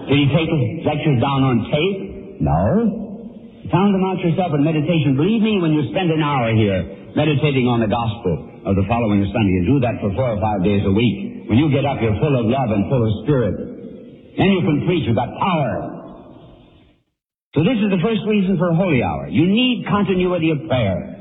Did he take his lectures down on tape? No. You found them out yourself in meditation. Believe me, when you spend an hour here meditating on the gospel of the following Sunday, and do that for 4 or 5 days a week, when you get up, you're full of love and full of spirit. Then you can preach. You've got power. So this is the first reason for holy hour. You need continuity of prayer.